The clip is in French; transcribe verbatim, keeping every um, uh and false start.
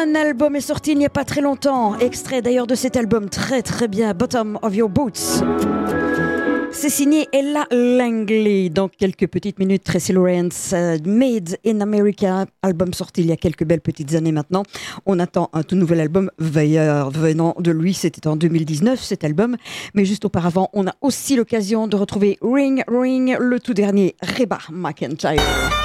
Un album est sorti il n'y a pas très longtemps, extrait d'ailleurs de cet album très très bien, Bottom of Your Boots. C'est signé Ella Langley. Dans quelques petites minutes, Tracy Lawrence, uh, Made in America, album sorti il y a quelques belles petites années maintenant. On attend un tout nouvel album Veilleur venant de lui. C'était en deux mille dix-neuf cet album. Mais juste auparavant, on a aussi l'occasion de retrouver Ring Ring, le tout dernier Reba McEntire.